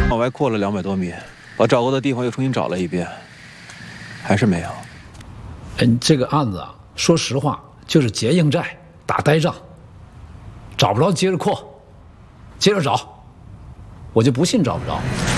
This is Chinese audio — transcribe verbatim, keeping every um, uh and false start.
往外扩了两百多米，把找过的地方又重新找了一遍，还是没有。 嗯，这个案子啊，说实话就是结硬债、打呆仗，找不着接着扩，接着找，我就不信找不着。